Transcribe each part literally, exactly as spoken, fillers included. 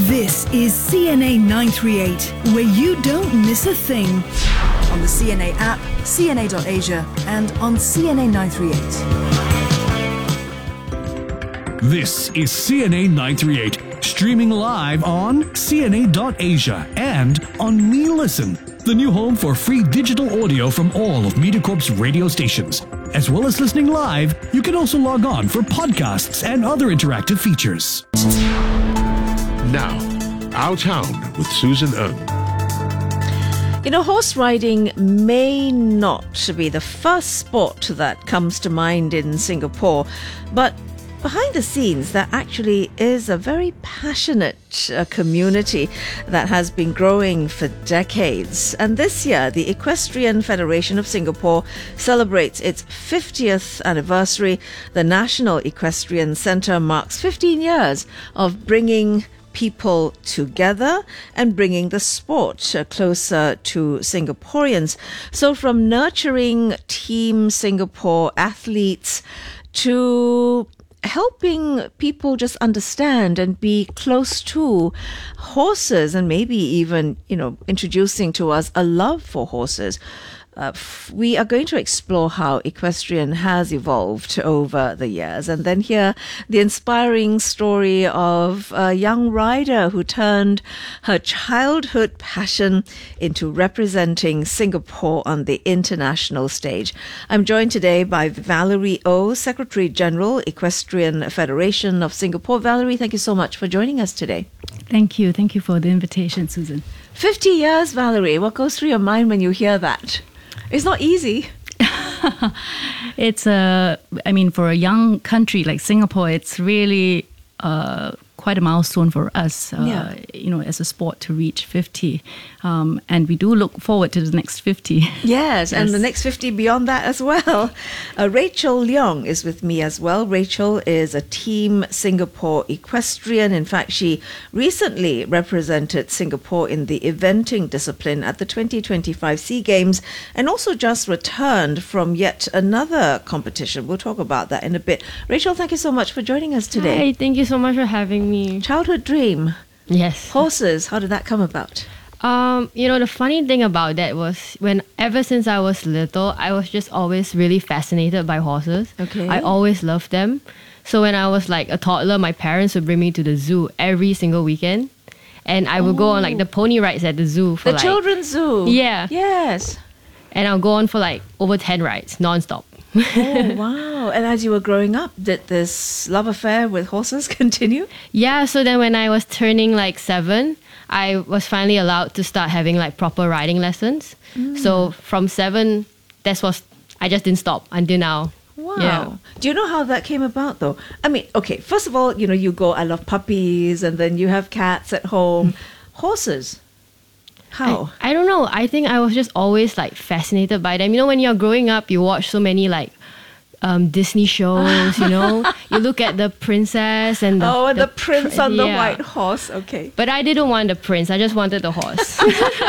This is C N A nine three eight, where you don't miss a thing. On the C N A app, C N A dot asia, and on C N A nine three eight. This is C N A nine three eight, streaming live on C N A dot asia and on Me Listen, the new home for free digital audio from all of MediaCorp's radio stations. As well as listening live, you can also log on for podcasts and other interactive features. Now, Our Town with Susan Ng. You know, horse riding may not be the first sport that comes to mind in Singapore, but behind the scenes, there actually is a very passionate uh, community that has been growing for decades. And this year, the Equestrian Federation of Singapore celebrates its fiftieth anniversary. The National Equestrian Centre marks fifteen years of bringing people together and bringing the sport uh, closer to Singaporeans. So from nurturing Team Singapore athletes to helping people just understand and be close to horses, and maybe even, you know, introducing to us a love for horses. Uh, f- we are going to explore how equestrian has evolved over the years, and then hear the inspiring story of a young rider who turned her childhood passion into representing Singapore on the international stage. I'm joined today by Valerie O, Secretary General, Equestrian Federation of Singapore. Valerie, thank you so much for joining us today. Thank you. Thank you for the invitation, Susan. fifty years, Valerie. What goes through your mind when you hear that? It's not easy. It's a, I mean, for a young country like Singapore, it's really uh, quite a milestone for us, uh, Yeah. you know, as a sport to reach fifty. Um, and we do look forward to the next fifty. Yes, and Yes. the next fifty beyond that as well. Uh, Rachel Leong is with me as well. Rachel is a Team Singapore equestrian. In fact, she recently represented Singapore in the eventing discipline at the twenty twenty-five SEA Games, and also just returned from yet another competition. We'll talk about that in a bit. Rachel, thank you so much for joining us today. Hi, thank you so much for having me. Childhood dream, Yes. horses, how did that come about? Um, you know, the funny thing about that was when ever since I was little, I was just always really fascinated by horses. Okay. I always loved them. So when I was like a toddler, my parents would bring me to the zoo every single weekend. And I would go on like the pony rides at the zoo for The like children's zoo. Yeah. Yes. and I'll go on for like over ten rides non-stop. Oh, wow. And as you were growing up, did this love affair with horses continue? Yeah, so then when I was turning like seven, I was finally allowed to start having like proper riding lessons. Mm. So from seven, that's what I just didn't stop until now. Wow. Yeah. Do you know how that came about though? I mean, okay, first of all, you know, you go, I love puppies, and then you have cats at home. Horses. How? I, I don't know. I think I was just always like fascinated by them. You know, when you're growing up, you watch so many like um, Disney shows, you know. You look at the princess and the... oh, and the, the prince pr- on the yeah. white horse. Okay. But I didn't want the prince. I just wanted the horse.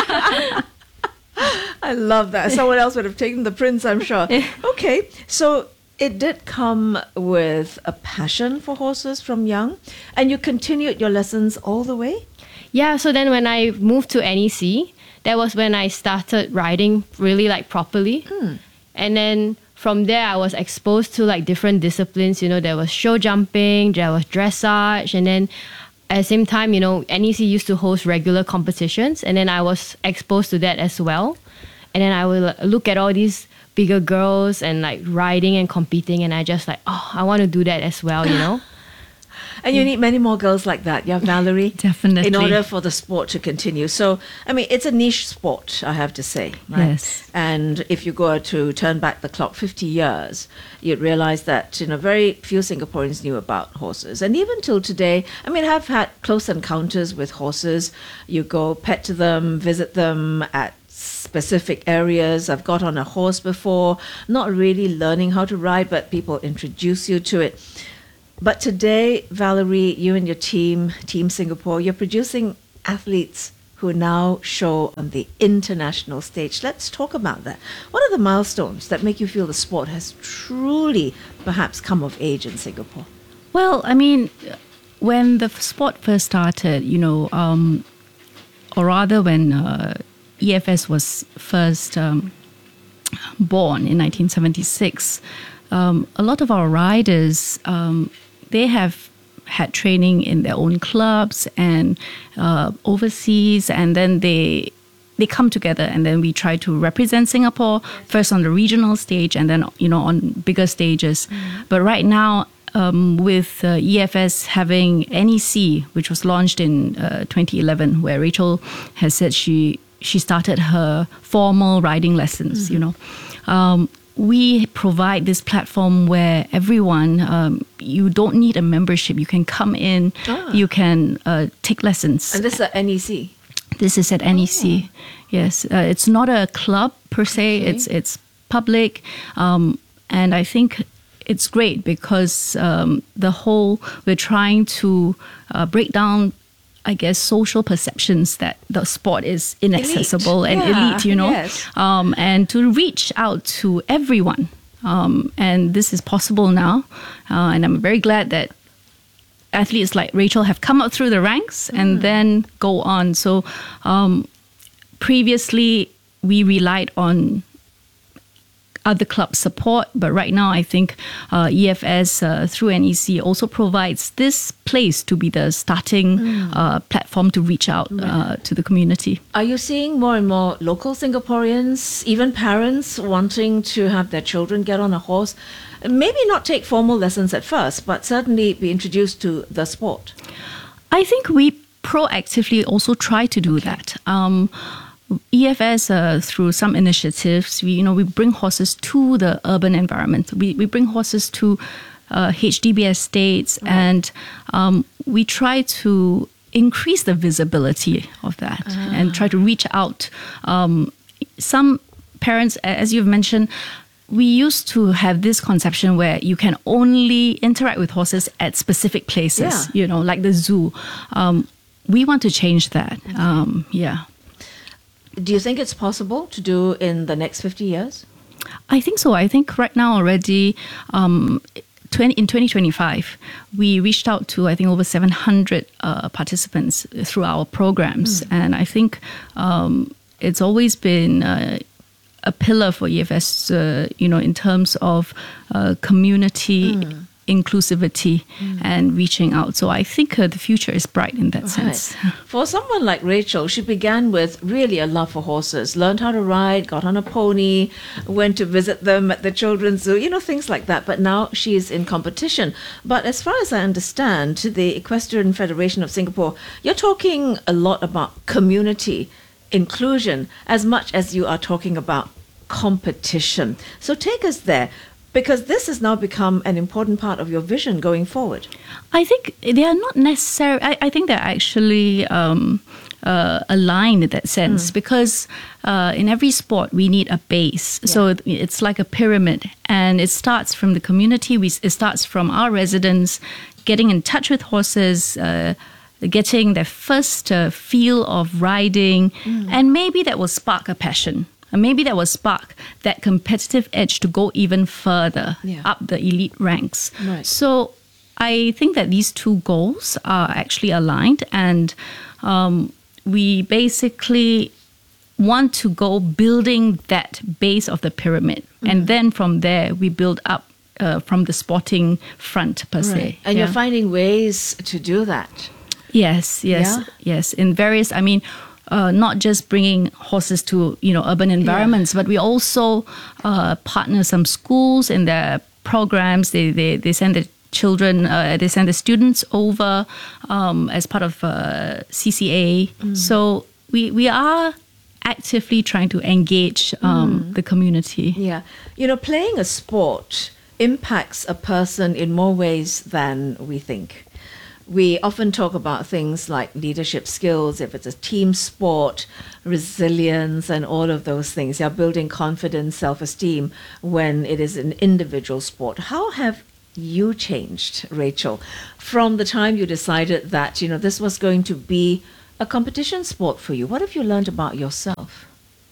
I love that. Someone else would have taken the prince, I'm sure. Okay. So it did come with a passion for horses from young, and you continued your lessons all the way? Yeah, so then when I moved to N E C, that was when I started riding really like properly. Hmm. And then from there, I was exposed to like different disciplines. You know, there was show jumping, there was dressage, and then at the same time, you know, N E C used to host regular competitions, and then I was exposed to that as well. And then I would look at all these bigger girls and like riding and competing, and I just like, oh, I want to do that as well, you know? And you need many more girls like that, yeah, Valerie? Definitely. In order for the sport to continue. So, I mean, it's a niche sport, I have to say. Right? Yes. And if you go to turn back the clock fifty years, you'd realize that, you know, very few Singaporeans knew about horses. And even till today, I mean, I've had close encounters with horses. You go pet them, visit them at specific areas. I've got on a horse before, not really learning how to ride, but people introduce you to it. But today, Valerie, you and your team, Team Singapore, you're producing athletes who now show on the international stage. Let's talk about that. What are the milestones that make you feel the sport has truly perhaps come of age in Singapore? Well, I mean, when the sport first started, you know, um, or rather when uh, E F S was first um, born in nineteen seventy-six, um, a lot of our riders, um, they have had training in their own clubs and uh, overseas, and then they they come together, and then we try to represent Singapore first on the regional stage, and then you know on bigger stages. Mm. But right now, um, with uh, E F S having N E C, which was launched in uh, twenty eleven, where Rachel has said she she started her formal riding lessons. Mm-hmm. You know. Um, We provide this platform where everyone, um, you don't need a membership. You can come in, ah. you can uh, take lessons. And this is at N E C? This is at N E C, oh. Yes. Uh, it's not a club per se, okay. it's it's public. Um, and I think it's great because um, the whole, we're trying to uh, break down, I guess, social perceptions that the sport is inaccessible elite. and yeah, elite, you know, yes. um, and to reach out to everyone. Um, and this is possible now. Uh, and I'm very glad that athletes like Rachel have come up through the ranks mm. and then go on. So um, previously, we relied on other club support, but right now I think uh, E F S uh, through N E C also provides this place to be the starting mm. uh, platform to reach out uh, to the community. Are you seeing more and more local Singaporeans, even parents, wanting to have their children get on a horse? Maybe not take formal lessons at first, but certainly be introduced to the sport. I think we proactively also try to do okay. that. Um, E F S, uh, through some initiatives, we you know we bring horses to the urban environment. We we bring horses to uh, H D B estates, right. and um, we try to increase the visibility of that ah. and try to reach out. Um, some parents, as you've mentioned, we used to have this conception where you can only interact with horses at specific places. Yeah. You know, like the zoo. Um, we want to change that. Okay. Um, yeah. Do you think it's possible to do in the next fifty years? I think so. I think right now already, um, twenty, in twenty twenty-five, we reached out to, I think, over seven hundred uh, participants through our programs. Mm. And I think um, it's always been uh, a pillar for E F S, uh, you know, in terms of uh, community mm. inclusivity mm. and reaching out. So I think uh, the future is bright in that right. sense. For someone like Rachel, she began with really a love for horses, learned how to ride, got on a pony, went to visit them at the children's zoo, you know, things like that. But now she is in competition. But as far as I understand, the Equestrian Federation of Singapore, you're talking a lot about community inclusion as much as you are talking about competition. So take us there, because this has now become an important part of your vision going forward. I think they are not necessary. I, I think they're actually um, uh, aligned in that sense, mm. because uh, in every sport we need a base. Yeah. So it's like a pyramid, and it starts from the community. We, it starts from our residents getting in touch with horses, uh, getting their first uh, feel of riding, mm. and maybe that will spark a passion. And maybe that will spark that competitive edge to go even further yeah. up the elite ranks. Right. So I think that these two goals are actually aligned, and um, we basically want to go building that base of the pyramid. Mm. And then from there, we build up uh, from the sporting front per right. se. And yeah. you're finding ways to do that. Yes, yes, yeah? yes. In various, I mean, Uh, not just bringing horses to, you know, urban environments, yeah. but we also uh, partner some schools in their programs. They they, they send the children, uh, they send the students over um, as part of uh, C C A. Mm. So we we are actively trying to engage um, mm. the community. Yeah. You know, playing a sport impacts a person in more ways than we think. We often talk about things like leadership skills, if it's a team sport, resilience, and all of those things. You're building confidence, self-esteem when it is an individual sport. How have you changed, Rachel, from the time you decided that, you know, this was going to be a competition sport for you? What have you learned about yourself?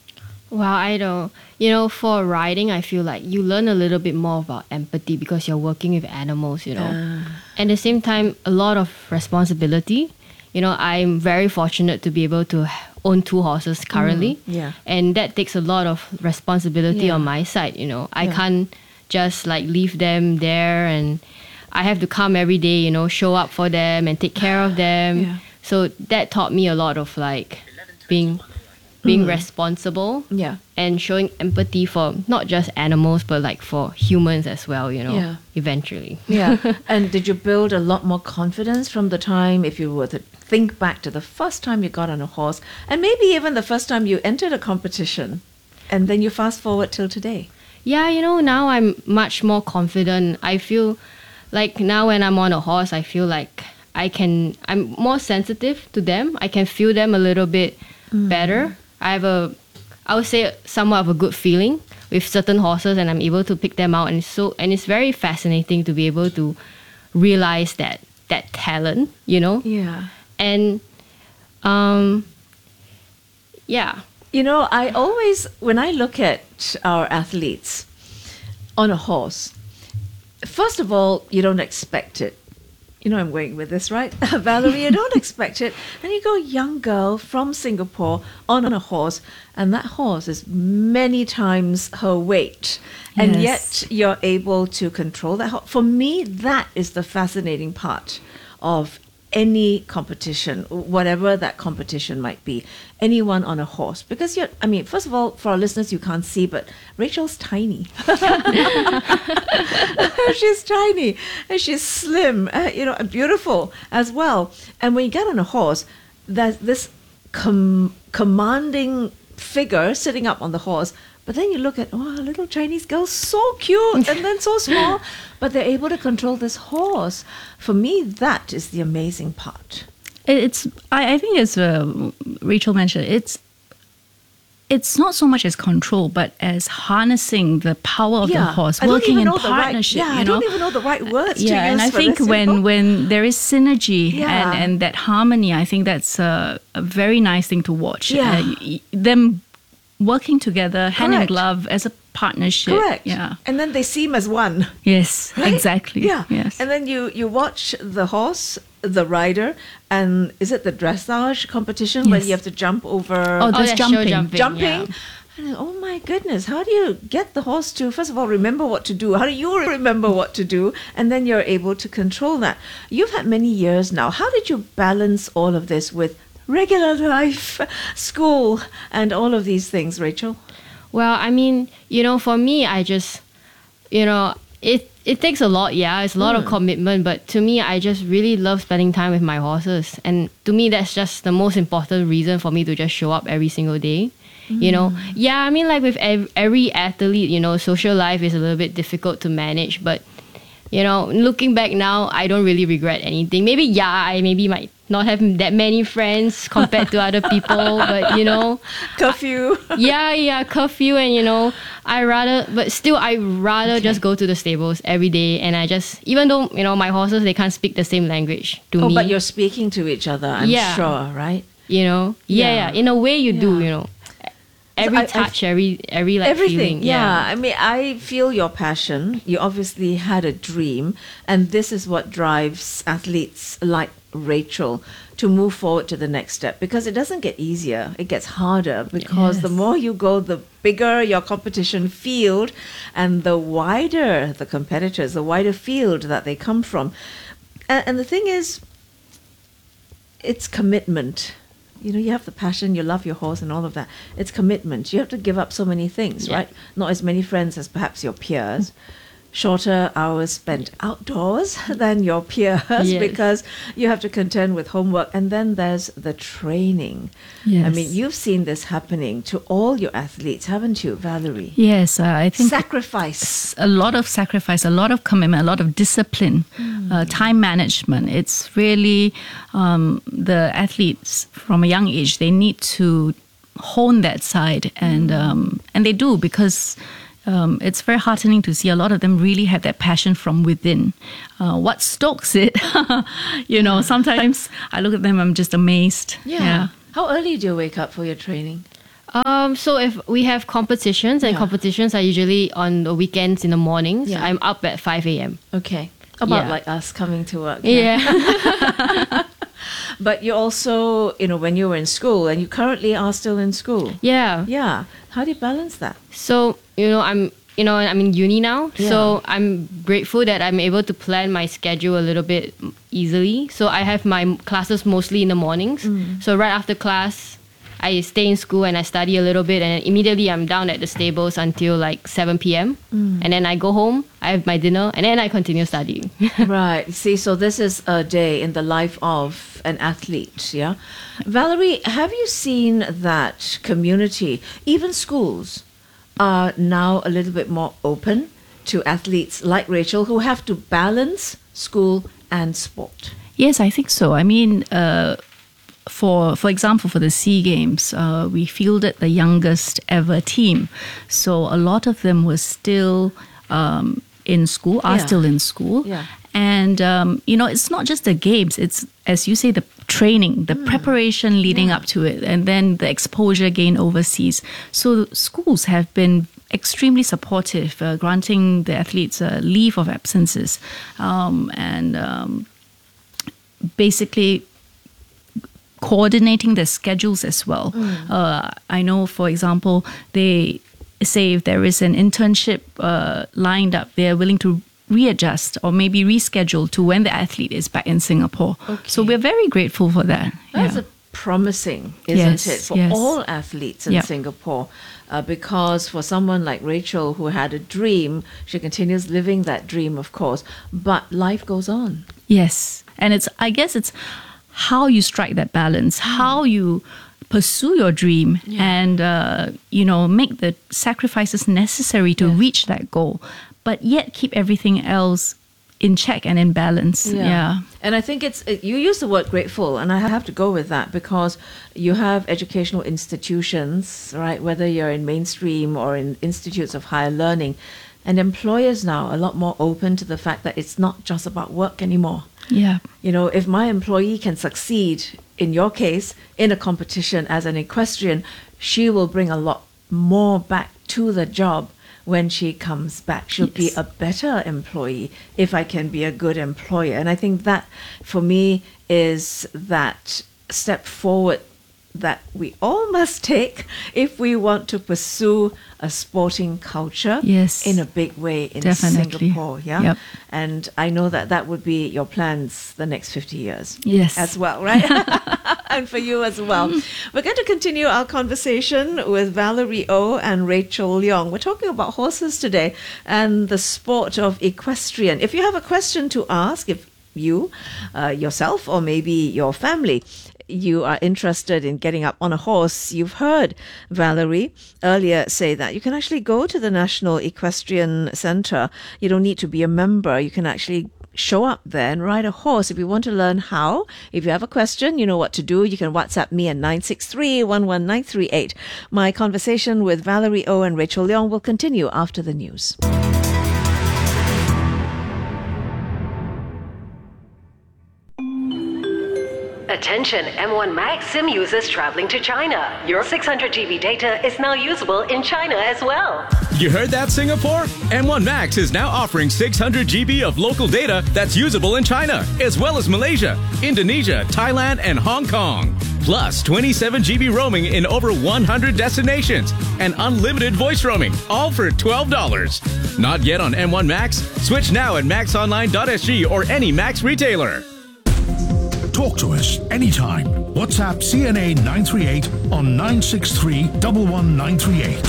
Well, I don't. You know, for riding, I feel like you learn a little bit more about empathy because you're working with animals, you know. Uh. At the same time, a lot of responsibility. You know, I'm very fortunate to be able to own two horses currently. Mm, yeah. And that takes a lot of responsibility Yeah. on my side, you know. I Yeah. can't just like leave them there, and I have to come every day, you know, show up for them and take care of them. Yeah. So that taught me a lot of like being being responsible Yeah. and showing empathy for not just animals but like for humans as well, you know, Yeah. eventually. Yeah. And did you build a lot more confidence from the time, if you were to think back to the first time you got on a horse, and maybe even the first time you entered a competition, and then you fast forward till today? Yeah, you know, now I'm much more confident. I feel like now when I'm on a horse, I feel like I can, I'm more sensitive to them. I can feel them a little bit better. I have a, I would say somewhat of a good feeling with certain horses, and I'm able to pick them out. And it's so, and it's very fascinating to be able to realize that, that talent, you know? Yeah. And, um, yeah. You know, I always, when I look at our athletes on a horse, first of all, you don't expect it. You know I'm going with this, right? Valerie, you don't expect it. And you go, young girl from Singapore on a horse, and that horse is many times her weight. And Yes. yet you're able to control that horse. For me, that is the fascinating part of any competition, whatever that competition might be, anyone on a horse. Because you're, I mean, first of all, for our listeners, you can't see, but Rachel's tiny. She's tiny and she's slim, uh, you know, and beautiful as well. And when you get on a horse, there's this com- commanding figure sitting up on the horse. But then you look at, oh, a little Chinese girl, so cute and then so small, but they're able to control this horse. For me, that is the amazing part. It- It's. I, I think as uh, Rachel mentioned, it's. It's not so much as control, but as harnessing the power of the horse, I don't working even in know the right- partnership. yeah, you I know, don't even know the right words to yeah, use and I for think this, you when know? when there is synergy Yeah. and, and that harmony, I think that's a, a very nice thing to watch. Yeah. Uh, y- y- them working together, hand in Correct. glove as a partnership. Correct. Yeah. And then they seem as one. Yes. Right? Exactly. Yeah. Yes. And then you, you watch the horse, the rider, and is it the dressage competition where Yes. you have to jump over Oh, Oh, there's yeah, show jumping. jumping. jumping? yeah. And, oh my goodness, how do you get the horse to, first of all, remember what to do? How do you remember what to do? And then you're able to control that. You've had many years now. How did you balance all of this with regular life, school, and all of these things, Rachel? Well, I mean, you know, for me, I just, you know, it it takes a lot, yeah. It's a lot of commitment, but to me, I just really love spending time with my horses. And to me, that's just the most important reason for me to just show up every single day. You know, yeah, I mean, like with ev- every athlete, you know, social life is a little bit difficult to manage, but you know, looking back now, I don't really regret anything. Maybe, yeah, I maybe might not have that many friends compared to other people, but you know, Curfew. yeah, yeah, curfew, and you know, I rather, but still, I rather just go to the stables every day, and I just, even though you know my horses they can't speak the same language to Oh, me, but you're speaking to each other, I'm Yeah. sure, right? you know, yeah, Yeah. yeah, in a way you do, Yeah. you know, every I- I- touch, every every like Everything, feeling, yeah. I mean, I feel your passion. You obviously had a dream, and this is what drives athletes like Rachel to move forward to the next step, because it doesn't get easier, it gets harder, because the Yes. more you go, the bigger your competition field and the wider the competitors, the wider field that they come from. And, and the thing is, it's commitment. You know, you have the passion, you love your horse and all of that. It's commitment. You have to give up so many things, Yeah. right? Not as many friends as perhaps your peers. Shorter hours spent outdoors than your peers Yes. because you have to contend with homework. And then there's the training. I Yes. mean, you've seen this happening to all your athletes, haven't you, Valerie? Yes, uh, I think Sacrifice. a lot of sacrifice, a lot of commitment, a lot of discipline, uh, time management. It's really um, the athletes from a young age, they need to hone that side, and um, and they do, because um, it's very heartening to see a lot of them really have that passion from within. Uh, what stokes it, you know, sometimes I look at them, I'm just amazed. Yeah. How early do you wake up for your training? Um, so if we have competitions, and Yeah. competitions are usually on the weekends in the mornings, Yeah. I'm up at five a.m. Okay. About Yeah. like us coming to work. Yeah. But you also, you know, when you were in school, and you currently are still in school. yeah. Yeah. How do you balance that? So, you know, I'm you know, I'm in uni now. Yeah. So I'm grateful that I'm able to plan my schedule a little bit easily. So I have my classes mostly in the mornings. So right after class, I stay in school and I study a little bit, and immediately I'm down at the stables until like seven p.m. And then I go home, I have my dinner, and then I continue studying. Right. See, so this is a day in the life of an athlete, yeah? Valerie, have you seen that community, even schools, are now a little bit more open to athletes like Rachel who have to balance school and sport? Yes, I think so. I mean, uh, for for example, for the SEA Games, uh, we fielded the youngest ever team. So a lot of them were still um, in school, are Yeah. still in school. Yeah. And, um, you know, it's not just the games, it's, as you say, the training, the preparation leading up to it, and then the exposure gained overseas. So schools have been extremely supportive, uh, granting the athletes a leave of absences, um, and um, basically coordinating their schedules as well. Uh, I know, for example, they say if there is an internship uh, lined up, they're willing to readjust or maybe reschedule to when the athlete is back in Singapore. So we're very grateful for that. That's Yeah. a promising, isn't Yes, it, for yes. all athletes in Yep. Singapore? Uh, because for someone like Rachel who had a dream, she continues living that dream, of course, but life goes on. Yes. And it's, I guess it's how you strike that balance, how you pursue your dream and, uh, you know, make the sacrifices necessary to reach that goal, but yet keep everything else in check and in balance. Yeah. And I think it's, it, you use the word grateful, and I have to go with that because you have educational institutions, right, whether you're in mainstream or in institutes of higher learning, and employers now are a lot more open to the fact that it's not just about work anymore. Yeah. You know, if my employee can succeed, in your case, in a competition as an equestrian, she will bring a lot more back to the job when she comes back. She'll be Yes. a better employee if I can be a good employer. And I think that, for me, is that step forward that we all must take if we want to pursue a sporting culture Yes. in a big way in Definitely. Singapore. Yeah. Yep. And I know that that would be your plans the next fifty years. Yes. As well, right? And for you as well. We're going to continue our conversation with Valerie O and Rachel Leong. We're talking about horses today and the sport of equestrian. If you have a question to ask, if you, uh, yourself, or maybe your family, you are interested in getting up on a horse, you've heard Valerie earlier say that you can actually go to the National Equestrian Centre. You don't need to be a member. You can actually show up there and ride a horse. If you want to learn how, if you have a question, you know what to do. You can WhatsApp me at nine six three, one one nine three eight. My conversation with Valerie O and Rachel Leong will continue after the news. Attention M one Max SIM users traveling to China. Your six hundred gigabyte data is now usable in China as well. You heard that, Singapore? M one Max is now offering six hundred gigabytes of local data that's usable in China, as well as Malaysia, Indonesia, Thailand, and Hong Kong. Plus twenty-seven gigabytes roaming in over one hundred destinations and unlimited voice roaming, all for twelve dollars. Not yet on M one Max? Switch now at max online dot s g or any Max retailer. Talk to us anytime. WhatsApp C N A nine three eight on nine six three, one one nine three eight.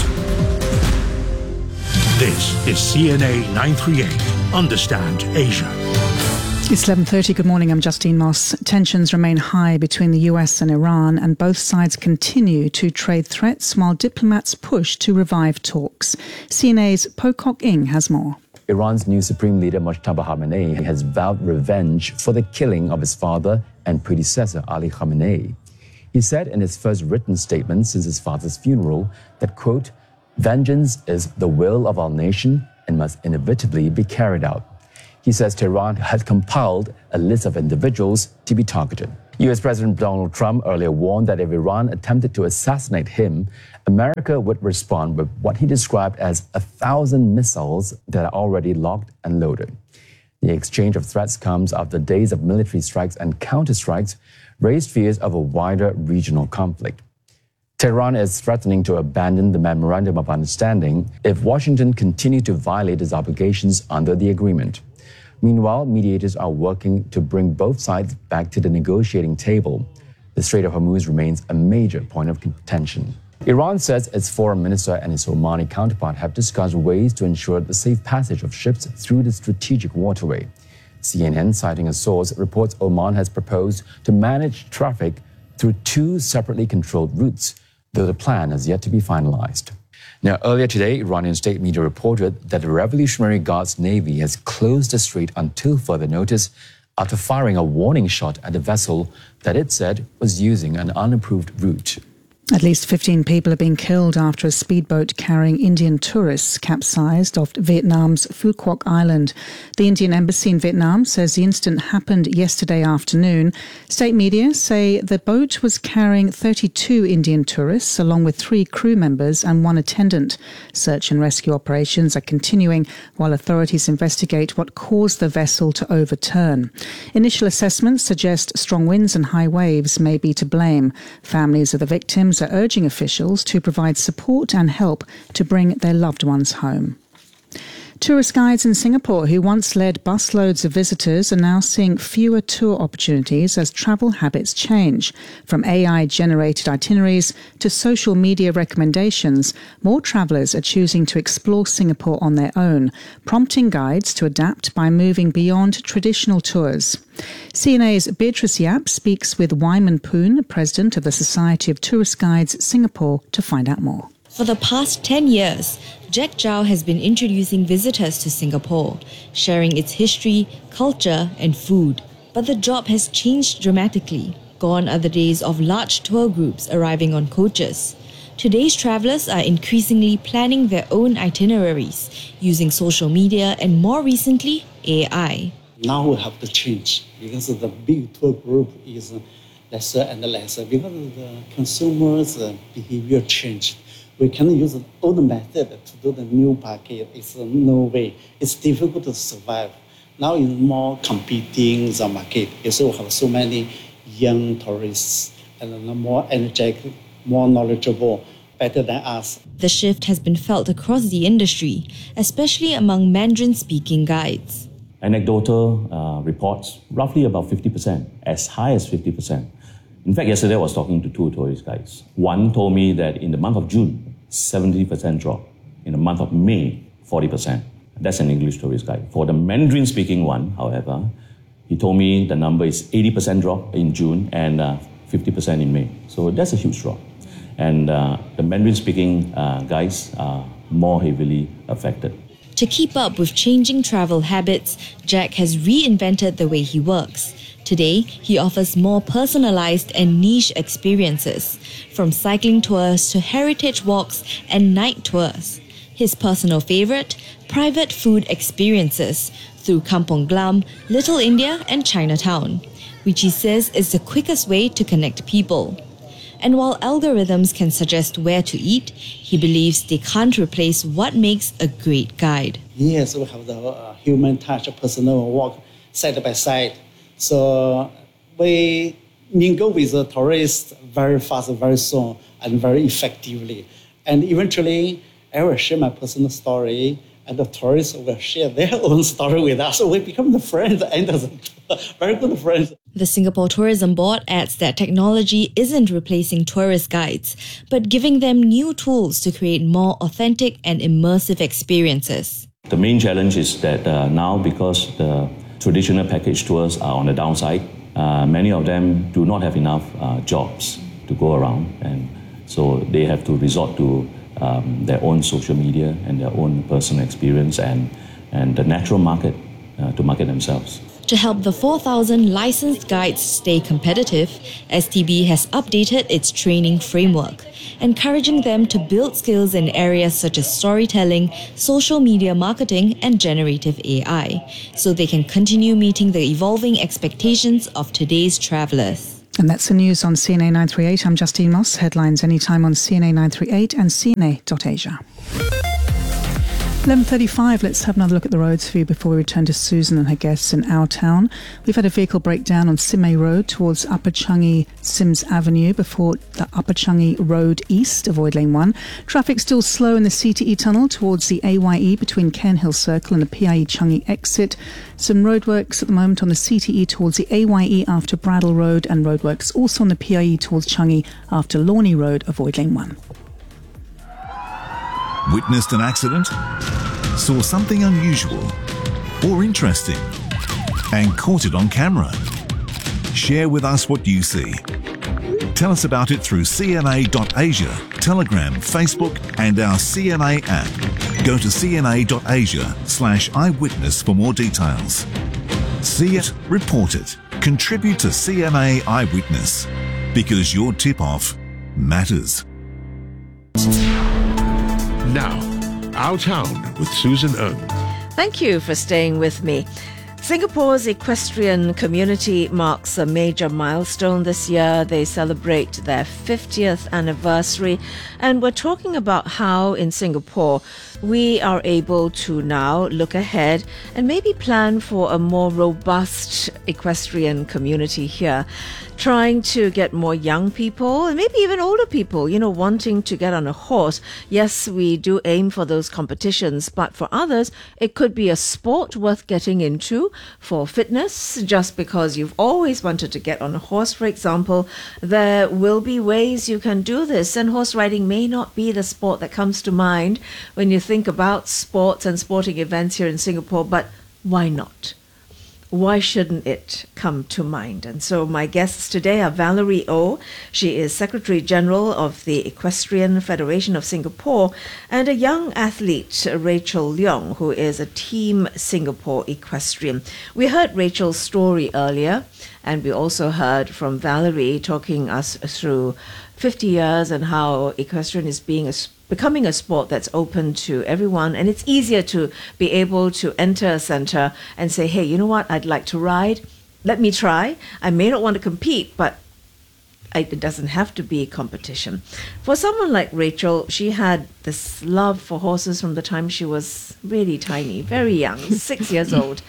This is C N A nine three eight. Understand Asia. It's eleven thirty. Good morning. I'm Justine Moss. Tensions remain high between the U S and Iran, and both sides continue to trade threats while diplomats push to revive talks. C N A's Pocock Ing has more. Iran's new Supreme Leader Mojtaba Khamenei has vowed revenge for the killing of his father and predecessor Ali Khamenei. He said in his first written statement since his father's funeral that, quote, "Vengeance is the will of our nation and must inevitably be carried out." He says Tehran had compiled a list of individuals to be targeted. U S President Donald Trump earlier warned that if Iran attempted to assassinate him, America would respond with what he described as a thousand missiles that are already locked and loaded. The exchange of threats comes after days of military strikes and counterstrikes raised fears of a wider regional conflict. Tehran is threatening to abandon the Memorandum of Understanding if Washington continues to violate its obligations under the agreement. Meanwhile, mediators are working to bring both sides back to the negotiating table. The Strait of Hormuz remains a major point of contention. Iran says its foreign minister and its Omani counterpart have discussed ways to ensure the safe passage of ships through the strategic waterway. C N N, citing a source, reports Oman has proposed to manage traffic through two separately controlled routes, though the plan has yet to be finalized. Now, earlier today, Iranian state media reported that the Revolutionary Guards Navy has closed the strait until further notice after firing a warning shot at a vessel that it said was using an unapproved route. At least fifteen people have been killed after a speedboat carrying Indian tourists capsized off Vietnam's Phu Quoc Island. The Indian embassy in Vietnam says the incident happened yesterday afternoon. State media say the boat was carrying thirty-two Indian tourists along with three crew members and one attendant. Search and rescue operations are continuing while authorities investigate what caused the vessel to overturn. Initial assessments suggest strong winds and high waves may be to blame. Families of the victims are urging officials to provide support and help to bring their loved ones home. Tourist guides in Singapore who once led busloads of visitors are now seeing fewer tour opportunities as travel habits change. From A I-generated itineraries to social media recommendations, more travellers are choosing to explore Singapore on their own, prompting guides to adapt by moving beyond traditional tours. C N A's Beatrice Yap speaks with Wyman Poon, president of the Society of Tourist Guides Singapore, to find out more. For the past ten years, Jack Zhao has been introducing visitors to Singapore, sharing its history, culture and food. But the job has changed dramatically. Gone are the days of large tour groups arriving on coaches. Today's travellers are increasingly planning their own itineraries, using social media and more recently, A I. Now we have to change because the big tour group is lesser and lesser because the consumers' behavior changed. We can use the old method to do the new package. It's no way. It's difficult to survive. Now it's more competing the market. You also have so many young tourists and more energetic, more knowledgeable, better than us. The shift has been felt across the industry, especially among Mandarin-speaking guides. Anecdotal uh, reports, roughly about fifty percent, as high as fifty percent. In fact, yesterday I was talking to two tourist guides. One told me that in the month of June, seventy percent drop. In the month of May, forty percent. That's an English tourist guide. For the Mandarin-speaking one, however, he told me the number is eighty percent drop in June and uh, fifty percent in May. So that's a huge drop. And uh, the Mandarin-speaking uh, guides are more heavily affected. To keep up with changing travel habits, Jack has reinvented the way he works. Today, he offers more personalized and niche experiences, from cycling tours to heritage walks and night tours. His personal favorite, private food experiences through Kampong Glam, Little India and Chinatown, which he says is the quickest way to connect people. And while algorithms can suggest where to eat, he believes they can't replace what makes a great guide. Yes, we have the uh, human touch, personal walk side by side. So we mingle with the tourists very fast, very soon, and very effectively. And eventually, I will share my personal story, and the tourists will share their own story with us. So we become the friends, and very good friends. The Singapore Tourism Board adds that technology isn't replacing tourist guides, but giving them new tools to create more authentic and immersive experiences. The main challenge is that uh, now, because the traditional package tours are on the downside, uh, many of them do not have enough uh, jobs to go around, and so they have to resort to um, their own social media and their own personal experience and, and the natural market uh, to market themselves. To help the four thousand licensed guides stay competitive, S T B has updated its training framework, encouraging them to build skills in areas such as storytelling, social media marketing, and generative A I, so they can continue meeting the evolving expectations of today's travelers. And that's the news on C N A nine thirty-eight. I'm Justine Moss. Headlines anytime on C N A nine thirty-eight and C N A dot Asia. eleven thirty-five, let's have another look at the roads for you before we return to Susan and her guests in our town. We've had a vehicle breakdown on Simei Road towards Upper Changi Sims Avenue before the Upper Changi Road East, avoid lane one. Traffic still slow in the C T E tunnel towards the A Y E between Cairnhill Circle and the P I E Changi exit. Some roadworks at the moment on the C T E towards the A Y E after Bradle Road, and roadworks also on the P I E towards Changi after Lorney Road, avoid lane one. Witnessed an accident? Saw something unusual or interesting and caught it on camera? Share with us what you see. Tell us about it through C N A dot Asia, Telegram, Facebook and our C N A app. Go to C N A dot Asia slash eyewitness for more details. See it, report it, contribute to C N A Eyewitness, because your tip-off matters. Now, Our Town with Susan Ng. Thank you for staying with me. Singapore's equestrian community marks a major milestone this year. They celebrate their fiftieth anniversary, and we're talking about how in Singapore we are able to now look ahead and maybe plan for a more robust equestrian community here, trying to get more young people and maybe even older people, you know, wanting to get on a horse. Yes, we do aim for those competitions, but for others, it could be a sport worth getting into for fitness. Just because you've always wanted to get on a horse, for example, there will be ways you can do this, and horse riding may not be the sport that comes to mind when you think about sports and sporting events here in Singapore, but why not? Why shouldn't it come to mind? And so my guests today are Valerie Oh. She is Secretary General of the Equestrian Federation of Singapore, and a young athlete, Rachel Leong, who is a Team Singapore equestrian. We heard Rachel's story earlier, and we also heard from Valerie talking us through fifty years and how equestrian is being a becoming a sport that's open to everyone, and it's easier to be able to enter a center and say, hey, you know what, I'd like to ride, let me try. I may not want to compete, but I, it doesn't have to be competition. For someone like Rachel, she had this love for horses from the time she was really tiny, very young, six years old.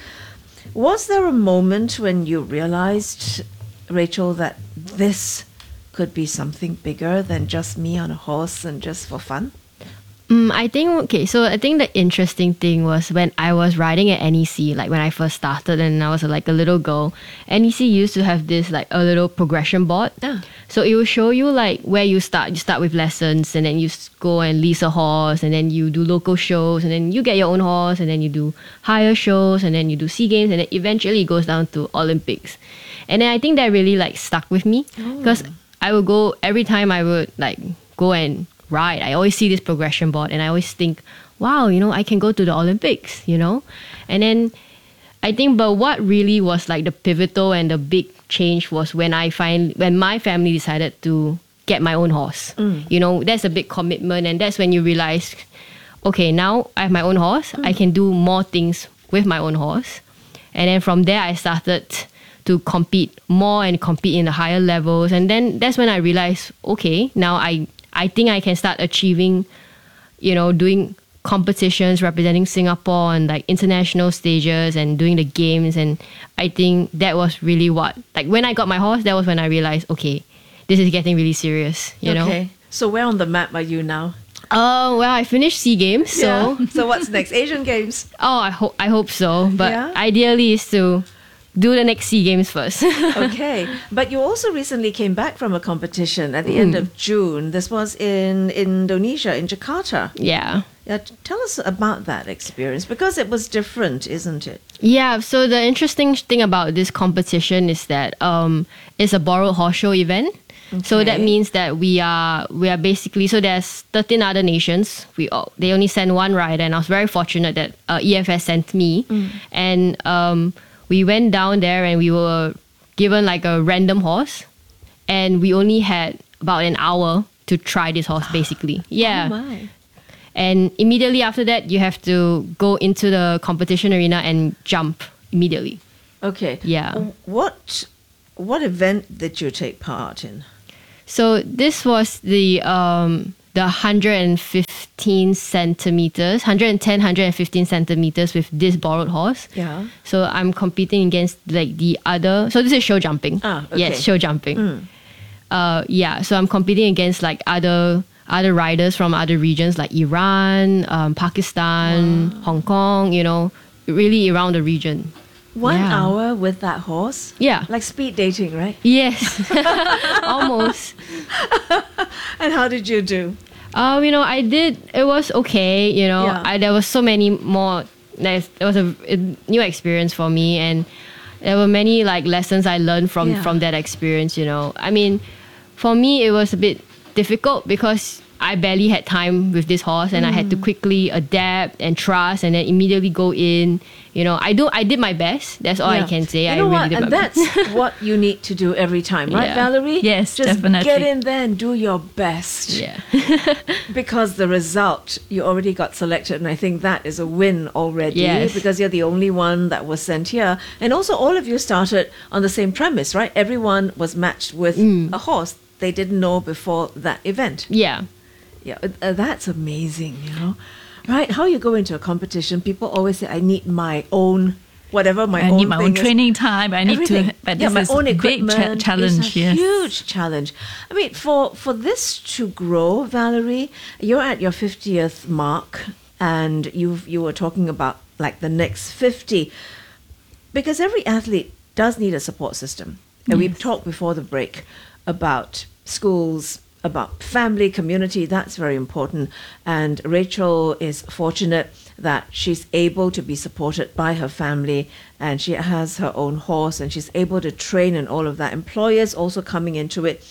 Was there a moment when you realized, Rachel, that this could be something bigger than just me on a horse and just for fun? Mm, I think, okay, so I think the interesting thing was when I was riding at N E C, like when I first started and I was like a little girl, N E C used to have this like a little progression board. Yeah. So it will show you like where you start. You start with lessons, and then you go and lease a horse, and then you do local shows, and then you get your own horse, and then you do higher shows, and then you do SEA Games, and then eventually it goes down to Olympics. And then I think that really like stuck with me, because oh. I would go, every time I would like go and ride, I always see this progression board and I always think, wow, you know, I can go to the Olympics, you know? And then I think, but what really was like the pivotal and the big change was when I find, when my family decided to get my own horse. Mm. You know, that's a big commitment, and that's when you realize, okay, now I have my own horse, mm. I can do more things with my own horse. And then from there I started to compete more and compete in the higher levels. And then that's when I realized, okay, now I, I think I can start achieving, you know, doing competitions representing Singapore on like international stages and doing the games. And I think that was really what, like when I got my horse, that was when I realized, okay, this is getting really serious, you know? Okay. So where on the map are you now? Oh, uh, well, I finished SEA Games, so... Yeah. So what's next? Asian Games? Oh, I, ho- I hope so. But yeah? ideally is to do the next SEA Games first. Okay. But you also recently came back from a competition at the mm. end of June. This was in Indonesia, in Jakarta. Yeah. Yeah. Tell us about that experience, because it was different, isn't it? Yeah. So the interesting thing about this competition is that um, it's a borrowed horse show event. Okay. So that means that we are we are basically, so there's thirteen other nations. We all, they only send one rider, and I was very fortunate that uh, E F S sent me. Mm. And um, we went down there and we were given like a random horse, and we only had about an hour to try this horse basically. Yeah. Oh my. And immediately after that, you have to go into the competition arena and jump immediately. Okay. Yeah. What what event did you take part in? So this was the um, the one hundred fifteen centimeters, one hundred ten, one hundred fifteen centimeters with this borrowed horse. Yeah. So I'm competing against like the other. So this is show jumping. Ah, okay. Yes, show jumping. Mm. Uh, yeah. So I'm competing against like other other riders from other regions like Iran, um, Pakistan, wow. Hong Kong. You know, really around the region. One yeah. hour with that horse? Yeah. Like speed dating, right? Yes. Almost. And how did you do? Um, you know, I did, it was okay, you know. Yeah. I, there was so many more, it was a, a new experience for me, and there were many like lessons I learned from, Yeah. from that experience, you know. I mean, for me, it was a bit difficult because I barely had time with this horse, and mm. I had to quickly adapt and trust, and then immediately go in. You know, I do. I did my best. That's all Yeah. I can say. You I know really what? did And my that's best. what you need to do every time, right, Yeah. Valerie? Yes, Just definitely. get in there and do your best. Yeah. Because the result, you already got selected, and I think that is a win already. Yes. Because you're the only one that was sent here, and also all of you started on the same premise, right? Everyone was matched with Mm. a horse they didn't know before that event. Yeah. Yeah, uh, that's amazing, you know. Right? How you go into a competition, people always say, I need my own, whatever my I own need my own thing is." training time. I need Everything. to, but yeah, this my is own a big cha- equipment. challenge. It's a yes. huge challenge. I mean, for, for this to grow, Valerie, you're at your fiftieth mark, and you you were talking about like the next fifty. Because every athlete does need a support system. And we've talked before the break about schools, about family, community. That's very important. And Rachel is fortunate that she's able to be supported by her family, and she has her own horse, and she's able to train and all of that. Employers also coming into it.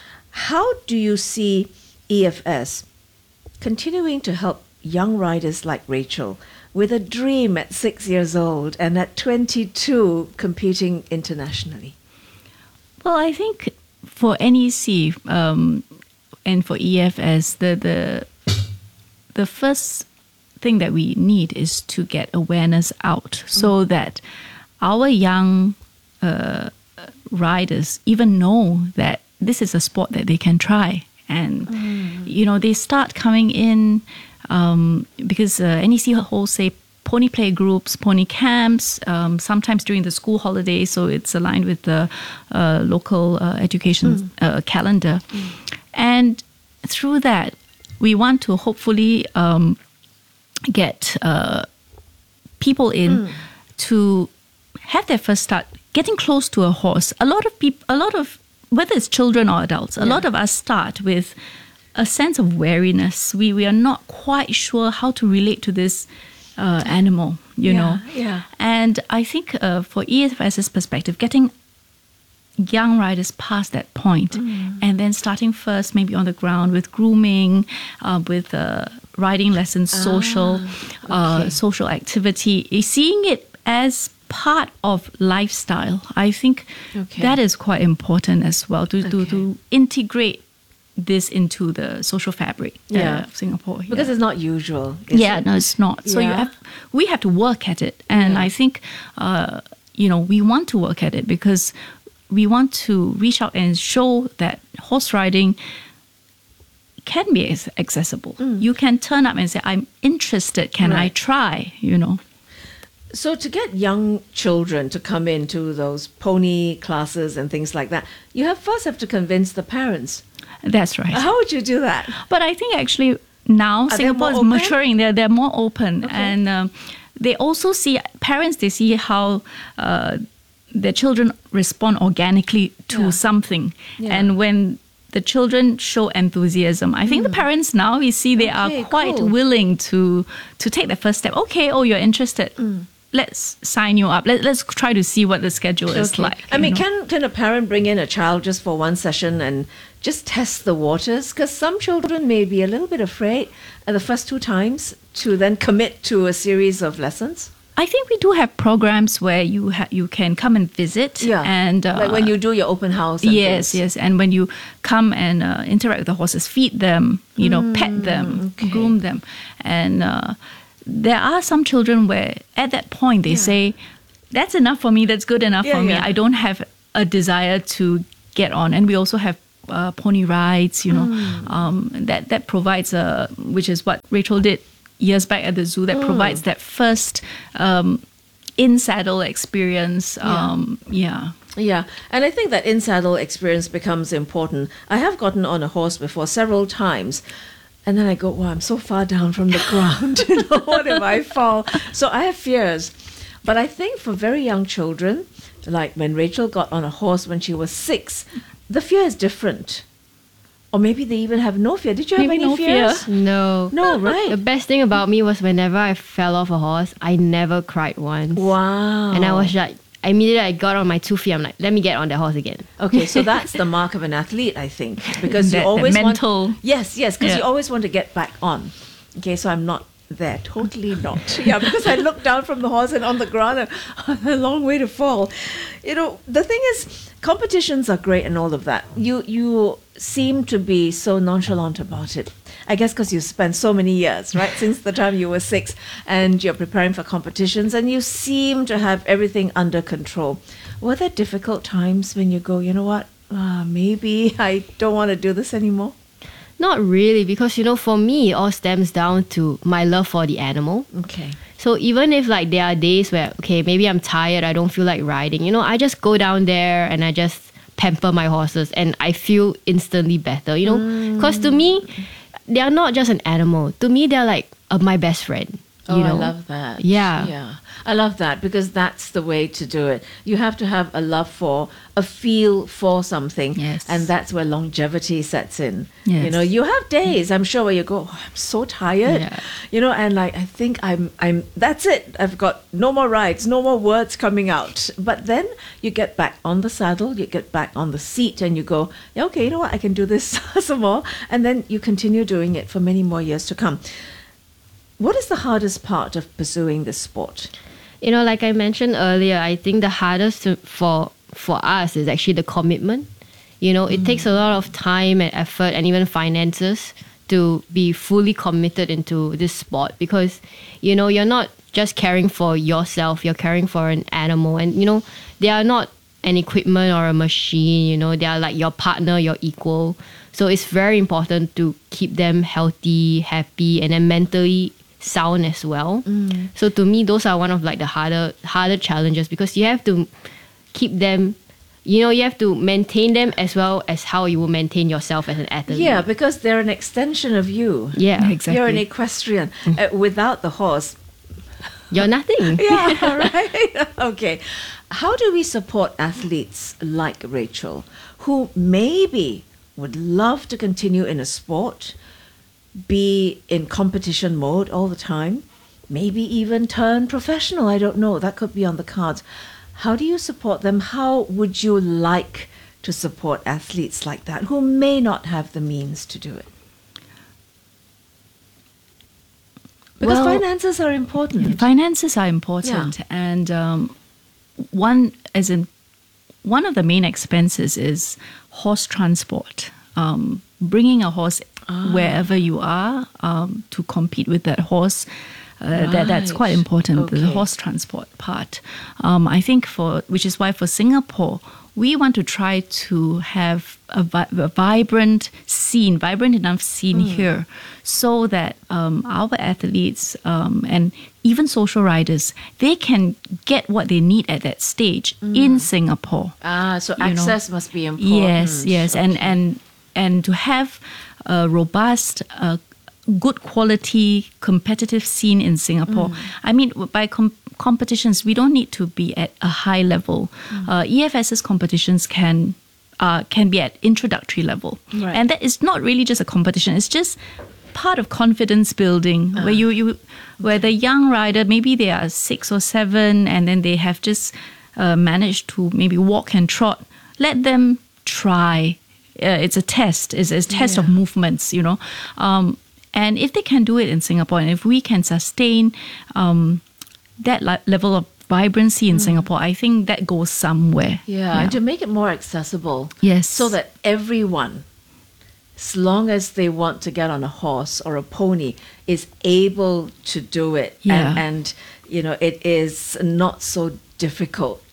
How do you see E F S continuing to help young riders like Rachel with a dream at six years old and at twenty-two competing internationally? Well, I think for N E C um, and for E F S, the, the the first thing that we need is to get awareness out so that our young uh, riders even know that this is a sport that they can try. And, mm. you know, they start coming in um, because uh, N E C holds, say, pony play groups, pony camps, um, sometimes during the school holidays, so it's aligned with the uh, local uh, education mm. uh, calendar. Mm. And through that, we want to hopefully um, get uh, people in mm. to have their first start getting close to a horse. A lot of people, a lot of, whether it's children or adults, a yeah. lot of us start with a sense of wariness. We we are not quite sure how to relate to this uh, animal, you yeah, know. Yeah. And I think uh, for E F S's perspective, getting young riders past that point mm. and then starting first maybe on the ground with grooming, uh, with uh, riding lessons, ah, social, okay. uh, social activity, seeing it as part of lifestyle. I think okay. that is quite important as well to, okay. to, to integrate this into the social fabric yeah. uh, of Singapore. Because yeah. it's not usual. Yeah, it? no, it's not. So yeah. you have, we have to work at it. And yeah. I think, uh, you know, we want to work at it because we want to reach out and show that horse riding can be accessible. Mm. You can turn up and say, I'm interested. Can right. I try? You know. So to get young children to come into those pony classes and things like that, you have first have to convince the parents. That's right. How would you do that? But I think actually now Are Singapore is open? maturing. They're, they're more open. Okay. And um, they also see, parents, they see how uh, their children respond organically to yeah. something. Yeah. And when the children show enthusiasm, I think mm. the parents now, we see they okay, are quite cool. willing to, to take the first step. Okay, oh, you're interested. Mm. Let's sign you up. Let, let's try to see what the schedule okay. is like. I mean, know? can can a parent bring in a child just for one session and just test the waters? Because some children may be a little bit afraid at the first two times to then commit to a series of lessons. I think we do have programs where you ha- you can come and visit. Yeah, and uh, like when you do your open house. And yes, things. yes, and when you come and uh, interact with the horses, feed them, you know, Mm, pet them, okay. groom them, and uh, there are some children where at that point they Yeah. say, "That's enough for me. That's good enough Yeah, for me. yeah. I don't have a desire to get on. And we also have uh, pony rides, you know, Mm. um, that, that provides a, which is what Rachel did years back at the zoo, that Mm. provides that first um, in-saddle experience. Yeah. Um, yeah. Yeah, and I think that in-saddle experience becomes important. I have gotten on a horse before several times, and then I go, wow, I'm so far down from the ground. You know, what if I fall? So I have fears. But I think for very young children, like when Rachel got on a horse when she was six, the fear is different. Or maybe they even have no fear. Did you have Maybe any no fears? fear. No. No, right. The best thing about me was whenever I fell off a horse, I never cried once. Wow. And I was like, immediately I got on my two feet. I'm like, let me get on the horse again. Okay, so that's the mark of an athlete, I think, because you That- that always mental- want, yes, yes, because Yeah. you always want to get back on. Okay, so I'm not there, totally not. Yeah, because I looked down from the horse and on the ground, and a long way to fall. You know, the thing is, competitions are great and all of that. You you seem to be so nonchalant about it. I guess because you spent so many years, right, since the time you were six, and you're preparing for competitions, and you seem to have everything under control. Were there difficult times when you go, you know what, uh, maybe I don't want to do this anymore? Not really, because, you know, for me, it all stems down to my love for the animal. Okay. So even if, like, there are days where, okay, maybe I'm tired, I don't feel like riding, you know, I just go down there and I just pamper my horses and I feel instantly better, you know? Because to me, they are not just an animal. To me, they're like uh, my best friend. Oh, You know? I love that. Yeah. Yeah. I love that because that's the way to do it. You have to have a love for, a feel for something. Yes. And that's where longevity sets in. Yes. You know, you have days, I'm sure, where you go, oh, I'm so tired. Yeah. You know, and like, I think I'm, I'm, that's it. I've got no more rides, no more words coming out. But then you get back on the saddle, you get back on the seat and you go, yeah, okay, you know what, I can do this some more. And then you continue doing it for many more years to come. What is the hardest part of pursuing this sport? You know, like I mentioned earlier, I think the hardest to, for for us is actually the commitment. You know, it takes a lot of time and effort and even finances to be fully committed into this sport because, you know, you're not just caring for yourself, you're caring for an animal. And, you know, they are not an equipment or a machine, you know, they are like your partner, your equal. So it's very important to keep them healthy, happy, and then mentally sound as well. Mm. So to me, those are one of like the harder harder challenges because you have to keep them, you know, you have to maintain them as well as how you will maintain yourself as an athlete. Yeah, because they're an extension of you. Yeah, exactly. You're an equestrian. Uh, without the horse, you're nothing. yeah, right. Okay. How do we support athletes like Rachel who maybe would love to continue in a sport, be in competition mode all the time, maybe even turn professional? I don't know. That could be on the cards. How do you support them? How would you like to support athletes like that who may not have the means to do it? Because Well, finances are important. Finances are important, and um, one as in one of the main expenses is horse transport. Um, bringing a horse Ah. wherever you are um, to compete with that horse. Uh, that that's quite Right. important. The Okay. horse transport part. Um, I think for which is why for Singapore we want to try to have a, vi- a vibrant scene, vibrant enough scene Mm. here, so that um, our athletes um, and even social riders, they can get what they need at that stage in Singapore. Ah, so You know. access must be important. Yes, yes, and and and to have a robust, uh, good quality competitive scene in Singapore. I mean, by com- competitions, we don't need to be at a high level. Uh, E F S's competitions can uh, can be at introductory level, Right. and that is not really just a competition. It's just part of confidence building, where you you where the young rider, maybe they are six or seven, and then they have just uh, managed to maybe walk and trot. Let them try. Uh, it's a test. It's a test of movements, you know. Um, and if they can do it in Singapore, and if we can sustain um, that li- level of vibrancy in Singapore, I think that goes somewhere. Yeah, and to make it more accessible. Yes. So that everyone, as long as they want to get on a horse or a pony, is able to do it. Yeah. And, and you know, it is not so difficult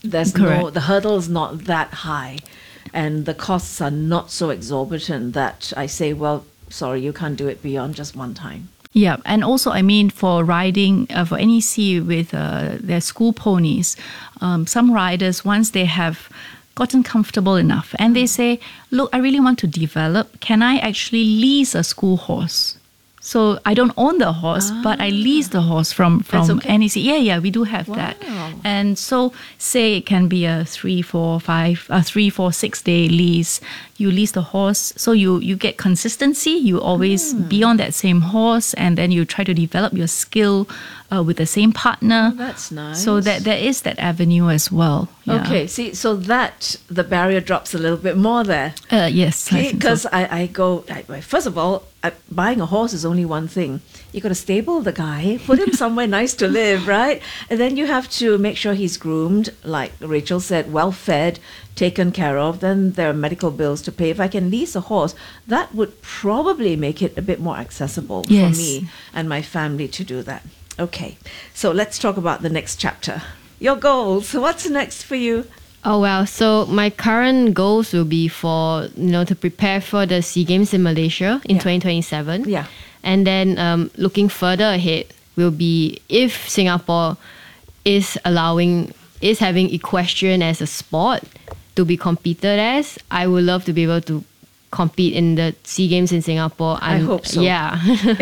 There's no, Correct. the hurdle is not that high, and the costs are not so exorbitant that I say, well, sorry, you can't do it beyond just one time. Yeah, and also, I mean, for riding, uh, for N E C with uh, their school ponies, um, some riders, once they have gotten comfortable enough and they say, look, I really want to develop, can I actually lease a school horse? So I don't own the horse, but I lease the horse from, from That's okay. N E C. Yeah, yeah, we do have Wow. that. And so say it can be a three, four, five, a three, four, six day lease. You lease the horse, so you, you get consistency. You always Mm. be on that same horse, and then you try to develop your skill uh, with the same partner. Oh, that's nice. So that there is that avenue as well. Yeah. Okay, see, so that the barrier drops a little bit more there. Uh, yes, I think so. Because I, I go, I, well, first of all, I, buying a horse is only one thing. You got to stable the guy, put him somewhere nice to live, right? And then you have to make sure he's groomed, like Rachel said, well fed, taken care of. Then there are medical bills to pay. If I can lease a horse, that would probably make it a bit more accessible Yes. for me and my family to do that. Okay, so let's talk about the next chapter. Your goals. What's next for you? Oh well, so my current goals will be for, you know, to prepare for the SEA Games in Malaysia in Yeah. twenty twenty-seven. Yeah. And then um, looking further ahead will be if Singapore is allowing, is having equestrian as a sport to be competed as, I would love to be able to compete in the SEA Games in Singapore. I I'm- hope so. Yeah.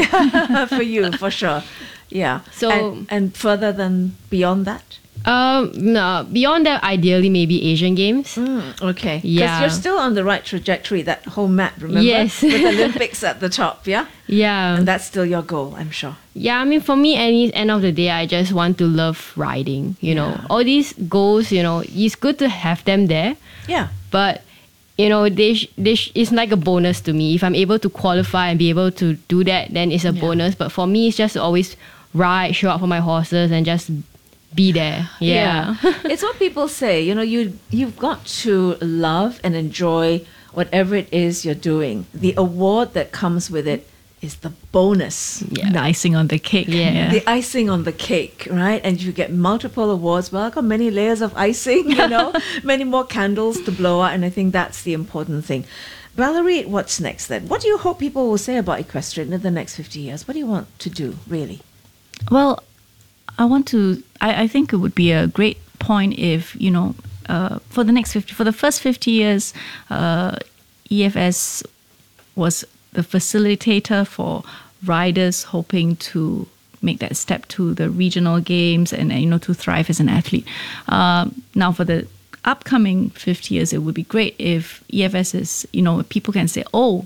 For you, for sure. Yeah. So- and, and further than beyond that? Um, no, beyond that, ideally maybe Asian Games. Okay. Because Yeah. you're still on the right trajectory, that whole map, remember? Yes. With Olympics at the top, yeah? Yeah. And that's still your goal, I'm sure. Yeah, I mean, for me, any end of the day, I just want to love riding. You know, all these goals. You know, it's good to have them there, Yeah. but you know, they sh- they sh- it's like a bonus to me. If I'm able to qualify and be able to do that, then it's a bonus. But for me, it's just to always ride, show up for my horses, and just be there. Yeah. It's what people say, you know, you you've got to love and enjoy whatever it is you're doing. The award that comes with it is the bonus. The icing on the cake. Yeah. The icing on the cake, right? And you get multiple awards. Well, I got many layers of icing, you know, many more candles to blow out. And I think that's the important thing. Valerie, what's next then? What do you hope people will say about equestrian in the next fifty years? What do you want to do, really? Well, I want to, I, I think it would be a great point if, you know, uh, for the next fifty, for the first fifty years, uh, E F S was the facilitator for riders hoping to make that step to the regional games and, you know, to thrive as an athlete. Um, now, for the upcoming fifty years, it would be great if E F S is, you know, people can say, oh,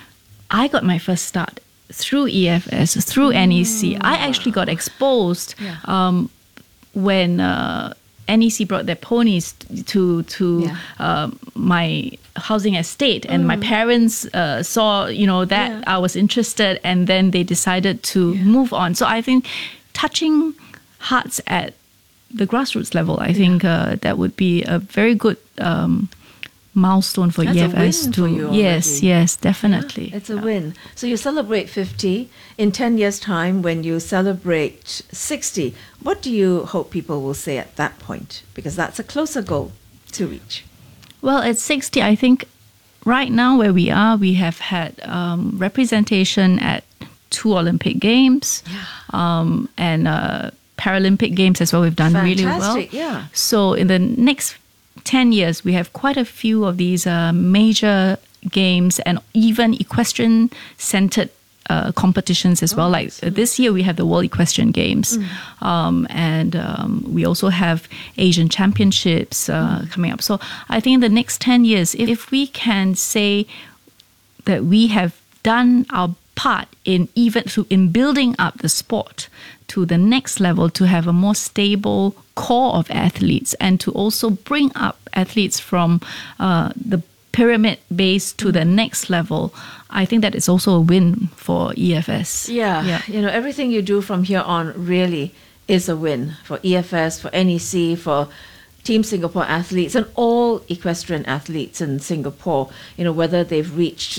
I got my first start through E F S, through N E C. I actually got exposed um, when uh, N E C brought their ponies to to Yeah. um, my housing estate, and my Mm. parents uh, saw, you know, that Yeah. I was interested, and then they decided to move on. So I think touching hearts at the grassroots level, I think uh, that would be a very good um, milestone for That's E a F S win to for you yes, already. yes, definitely. It's a win. So you celebrate fifty. In ten years' time, when you celebrate sixty, what do you hope people will say at that point? Because that's a closer goal to reach. Well, at sixty, I think right now where we are, we have had um, representation at two Olympic Games um, and uh, Paralympic Games as well. We've done really well. Fantastic, yeah. So in the next ten years, we have quite a few of these uh, major games and even equestrian-centered uh, competitions as well. Like uh, this year, we have the World Equestrian Games, um, and um, we also have Asian Championships uh, coming up. So I think in the next ten years, if, if we can say that we have done our part in even to in building up the sport to the next level, to have a more stable core of athletes, and to also bring up athletes from uh, the pyramid base to the next level, I think that is also a win for E F S. Yeah, you know, everything you do from here on really is a win for E F S, for N E C, for Team Singapore athletes, and all equestrian athletes in Singapore, you know, whether they've reached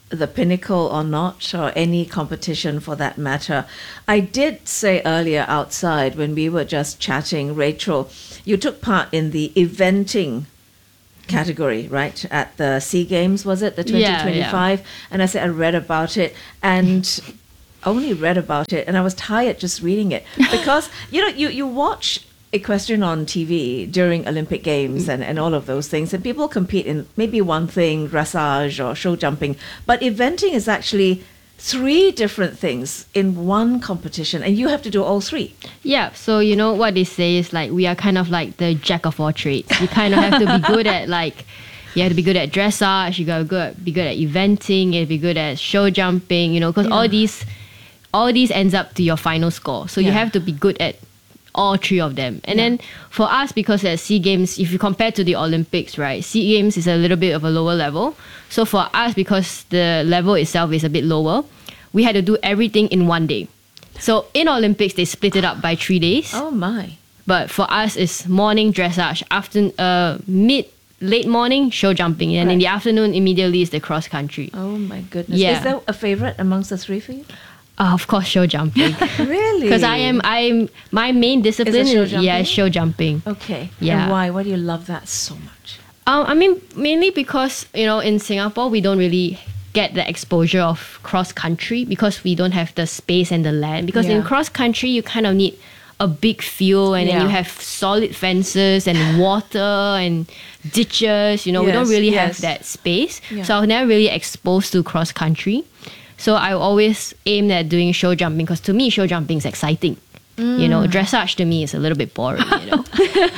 the pinnacle or not, or any competition for that matter. I did say earlier outside when we were just chatting, Rachel, you took part in the eventing category, right? At the SEA Games, was it? The twenty twenty-five? Yeah, yeah. And I said I read about it and only read about it and I was tired just reading it. Because, you know, you, you watch equestrian on T V during Olympic Games and, and all of those things, and people compete in maybe one thing, dressage or show jumping, but eventing is actually three different things in one competition, and you have to do all three. Yeah, so you know what they say is like we are kind of like the jack of all trades. You kind of have to be good at like, you have to be good at dressage, you gotta go, be good at eventing, you have to be good at show jumping, you know, because yeah. all these all these ends up to your final score. So yeah. you have to be good at all three of them. And yeah. then for us, because at SEA Games, if you compare to the Olympics, right, SEA Games is a little bit of a lower level. So for us, because the level itself is a bit lower, we had to do everything in one day. So in Olympics, they split it up by three days. Oh my. But for us, it's morning dressage, after, uh, mid, late morning show jumping, and right. in the afternoon, immediately is the cross country. Oh my goodness. Yeah. Is there a favorite amongst the three for you? Uh, of course, show jumping. Really? Because I am, I'm my main discipline is, show is yeah, show jumping. Okay. Yeah. And why? Why do you love that so much? Um, I mean, mainly because you know, in Singapore we don't really get the exposure of cross country because we don't have the space and the land. Because Yeah. in cross country you kind of need a big field, and Yeah. then you have solid fences and water and ditches. You know, we don't Yes, really yes. have that space. Yeah. So I was never really exposed to cross country. So I always aimed at doing show jumping because to me, show jumping is exciting. You know, Mm. dressage to me is a little bit boring, you know.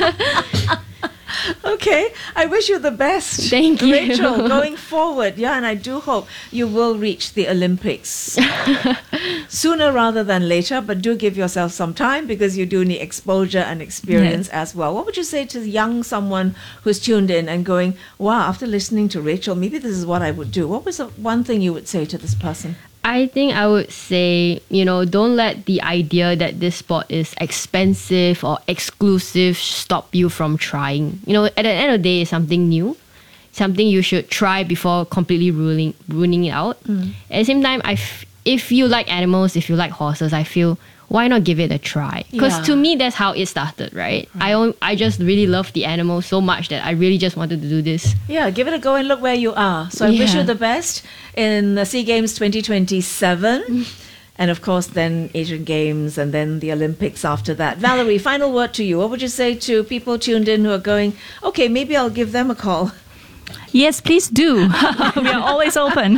Okay, I wish you the best. Thank you. Rachel, going forward. Yeah, and I do hope you will reach the Olympics sooner rather than later, but do give yourself some time because you do need exposure and experience Yes. as well. What would you say to young someone who's tuned in and going, wow, after listening to Rachel, maybe this is what I would do? What was the one thing you would say to this person? I think I would say, you know, don't let the idea that this sport is expensive or exclusive stop you from trying. You know, at the end of the day, it's something new, something you should try before completely ruling, ruining it out. Mm. At the same time, I f- if you like animals, if you like horses, I feel, why not give it a try? Because Yeah. to me, that's how it started, right? I on- I just really love the animals so much that I really just wanted to do this. Yeah, give it a go and look where you are. So I wish Yeah. you the best in the SEA Games twenty twenty-seven. And of course, then Asian Games and then the Olympics after that. Valerie, final word to you. What would you say to people tuned in who are going, okay, maybe I'll give them a call? Yes, please do. We are always open.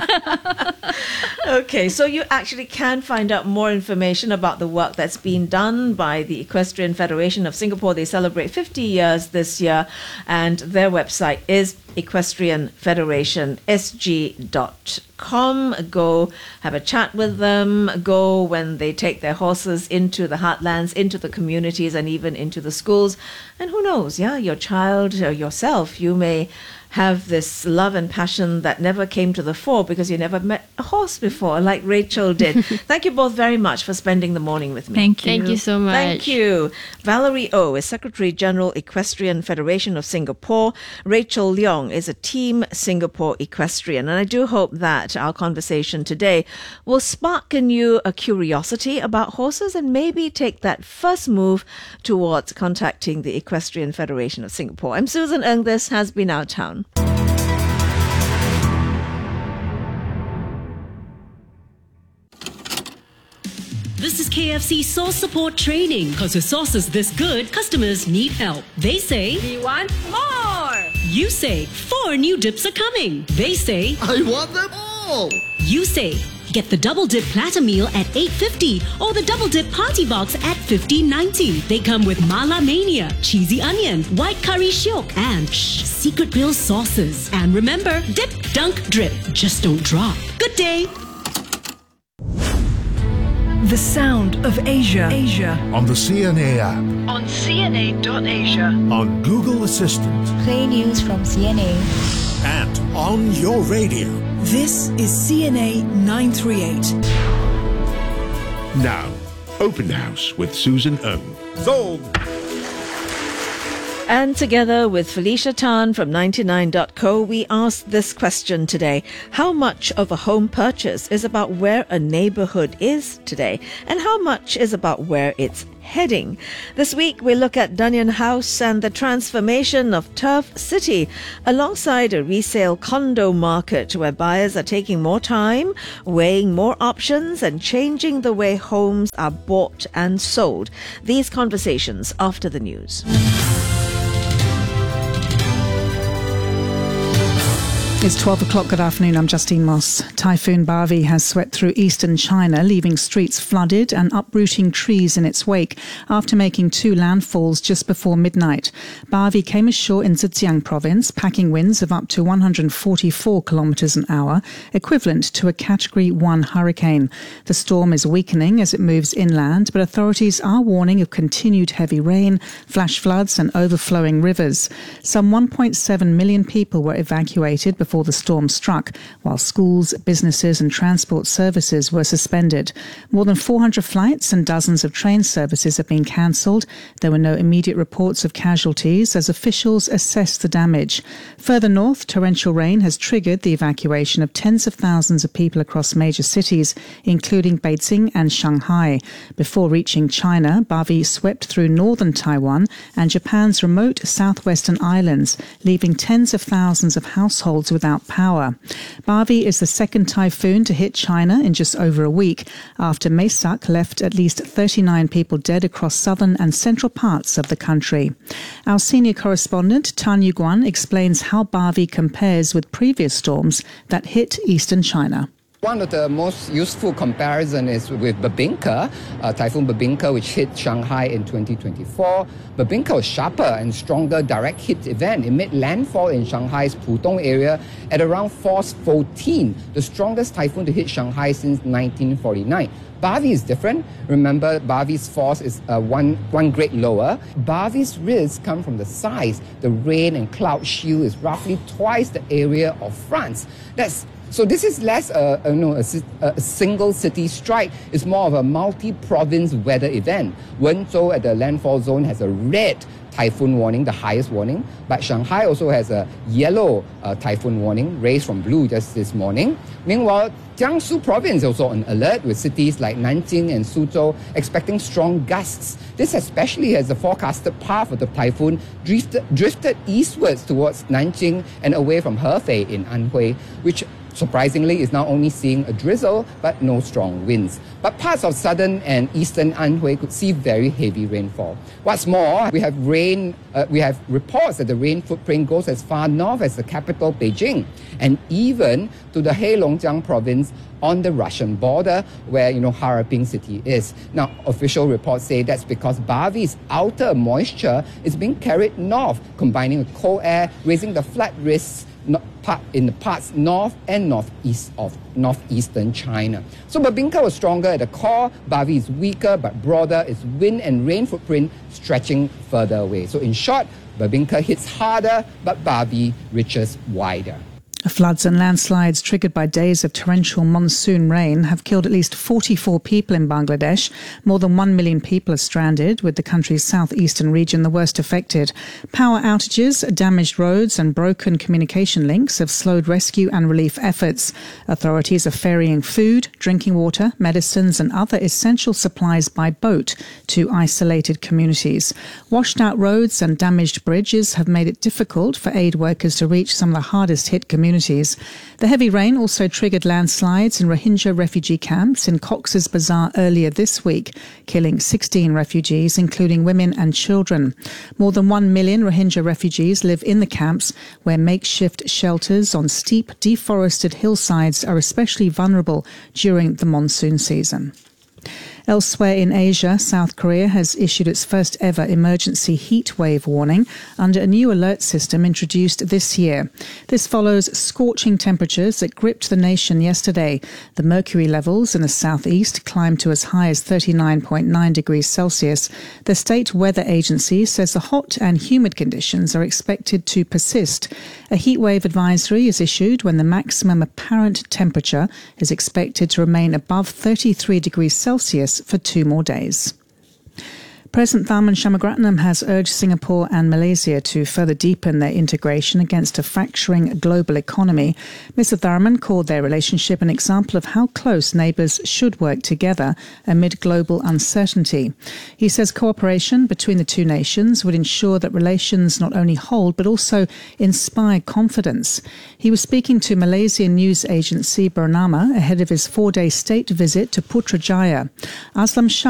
Okay, so you actually can find out more information about the work that's been done by the Equestrian Federation of Singapore. They celebrate fifty years this year, and their website is equestrian federation s g dot com. Go have a chat with them. Go when they take their horses into the heartlands, into the communities, and even into the schools. And who knows, yeah, your child or yourself, you may have this love and passion that never came to the fore because you never met a horse before, like Rachel did. Thank you both very much for spending the morning with me. Thank you. Thank you so much. Thank you. Valerie O is Secretary General Equestrian Federation of Singapore. Rachel Leong is a Team Singapore Equestrian. And I do hope that our conversation today will spark in you a curiosity about horses and maybe take that first move towards contacting the Equestrian Federation of Singapore. I'm Susan Ng. This has been Our Town. This is K F C Sauce Support Training. Because with sauces this good, customers need help. They say, we want more. You say, four new dips are coming. They say, I want them all. You say, get the Double Dip Platter Meal at eight fifty or the Double Dip Party Box at fifteen ninety. They come with Mala Mania, Cheesy Onion, White Curry Shiok, and shh, Secret Grill sauces. And remember, dip, dunk, drip. Just don't drop. Good day. The sound of Asia. Asia. On the C N A app. On C N A dot asia. On Google Assistant. Play news from C N A. And on your radio. This is C N A nine thirty-eight. Now, Open House with Susan Ng. Sold. And together with Felicia Tan from ninety-nine dot co, we asked this question today. How much of a home purchase is about where a neighborhood is today, and how much is about where it's heading? This week, we look at Dunyan House and the transformation of Turf City alongside a resale condo market where buyers are taking more time, weighing more options and changing the way homes are bought and sold. These conversations after the news. It's twelve o'clock. Good afternoon. I'm Justine Moss. Typhoon Bavi has swept through eastern China, leaving streets flooded and uprooting trees in its wake after making two landfalls just before midnight. Bavi came ashore in Zhejiang province, packing winds of up to one hundred forty-four kilometres an hour, equivalent to a Category one hurricane. The storm is weakening as it moves inland, but authorities are warning of continued heavy rain, flash floods and overflowing rivers. Some one point seven million people were evacuated before the storm struck, while schools, businesses and transport services were suspended. More than four hundred flights and dozens of train services have been cancelled. There were no immediate reports of casualties as officials assess the damage. Further north, torrential rain has triggered the evacuation of tens of thousands of people across major cities, including Beijing and Shanghai. Before reaching China, Bavi swept through northern Taiwan and Japan's remote southwestern islands, leaving tens of thousands of households with without power. Bavi is the second typhoon to hit China in just over a week, after Maisak left at least thirty-nine people dead across southern and central parts of the country. Our senior correspondent, Tan Yuguan, explains how Bavi compares with previous storms that hit eastern China. One of the most useful comparison is with Babinka, uh, Typhoon Babinka, which hit Shanghai in twenty twenty-four. Babinka was sharper and stronger direct hit event. It made landfall in Shanghai's Pudong area at around force fourteen, the strongest typhoon to hit Shanghai since nineteen forty-nine. Bavi is different. Remember, Bavi's force is uh, one, one grade lower. Bavi's risks come from the size. The rain and cloud shield is roughly twice the area of France. That's So this is less a, a, you know, a, a single city strike. It's more of a multi-province weather event. Wenzhou at the landfall zone has a red typhoon warning, the highest warning. But Shanghai also has a yellow uh, typhoon warning, raised from blue just this morning. Meanwhile, Jiangsu province also on alert, with cities like Nanjing and Suzhou expecting strong gusts. This especially as the forecasted path of the typhoon drifted, drifted eastwards towards Nanjing and away from Hefei in Anhui, which surprisingly is now only seeing a drizzle but no strong winds. But parts of southern and eastern Anhui could see very heavy rainfall. What's more, we have rain. Uh, we have reports that the rain footprint goes as far north as the capital Beijing, and even to the Heilongjiang province on the Russian border, where you know Harbin city is. Now, official reports say that's because Bavi's outer moisture is being carried north, combining with cold air, raising the flood risks in the parts north and northeast of northeastern China. So Babinka was stronger at the core, Bavi is weaker but broader, its wind and rain footprint stretching further away. So in short, Babinka hits harder but Bavi reaches wider. Floods and landslides triggered by days of torrential monsoon rain have killed at least forty-four people in Bangladesh. More than one million people are stranded, with the country's southeastern region the worst affected. Power outages, damaged roads and broken communication links have slowed rescue and relief efforts. Authorities are ferrying food, drinking water, medicines and other essential supplies by boat to isolated communities. Washed out roads and damaged bridges have made it difficult for aid workers to reach some of the hardest hit communities. The heavy rain also triggered landslides in Rohingya refugee camps in Cox's Bazar earlier this week, killing sixteen refugees, including women and children. More than one million Rohingya refugees live in the camps, where makeshift shelters on steep, deforested hillsides are especially vulnerable during the monsoon season. Elsewhere in Asia, South Korea has issued its first ever emergency heat wave warning under a new alert system introduced this year. This follows scorching temperatures that gripped the nation yesterday. The mercury levels in the southeast climbed to as high as thirty-nine point nine degrees Celsius. The state weather agency says the hot and humid conditions are expected to persist. A heat wave advisory is issued when the maximum apparent temperature is expected to remain above thirty-three degrees Celsius for two more days. President Tharman Shanmugaratnam has urged Singapore and Malaysia to further deepen their integration against a fracturing global economy. Mister Tharman called their relationship an example of how close neighbours should work together amid global uncertainty. He says cooperation between the two nations would ensure that relations not only hold but also inspire confidence. He was speaking to Malaysian news agency Bernama ahead of his four-day state visit to Putrajaya. Aslam Shah